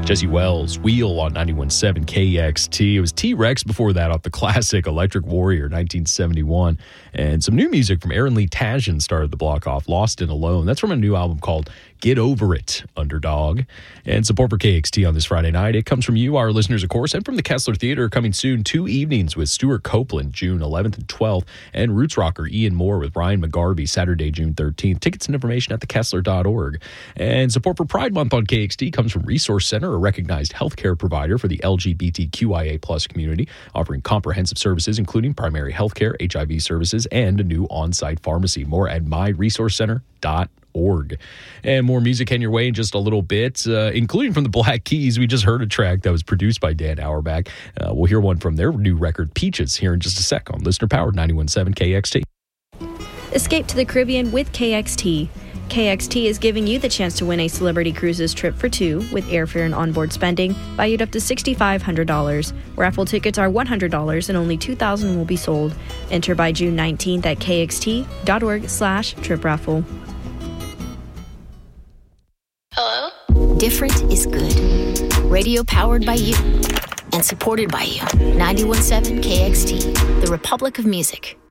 Jesse Wells, Wheel on 91.7 KXT. It was T-Rex before that off the classic Electric Warrior, 1971. And some new music from Aaron Lee Tasjan started the block off, Lost and Alone. That's from a new album called Get Over It, Underdog. And support for KXT on this Friday night, it comes from you, our listeners, of course, and from the Kessler Theater. Coming soon, 2 evenings with Stuart Copeland, June 11th and 12th, and roots rocker Ian Moore with Ryan McGarvey, Saturday, June 13th. Tickets and information at thekessler.org. And support for Pride Month on KXT comes from Resource Center, a recognized healthcare provider for the LGBTQIA plus community, offering comprehensive services, including primary healthcare, HIV services, and a new on-site pharmacy. More at myresourcecenter.org. And more music heading your way in just a little bit, including from the Black Keys. We just heard a track that was produced by Dan Auerbach. We'll hear one from their new record, Peaches, here in just a sec on listener-powered 91.7 KXT. Escape to the Caribbean with KXT. KXT is giving you the chance to win a Celebrity Cruises trip for two with airfare and onboard spending valued up to $6,500. Raffle tickets are $100 and only 2,000 will be sold. Enter by June 19th at kxt.org/trip-raffle. Hello? Different is good. Radio powered by you and supported by you. 91.7 KXT, the Republic of Music.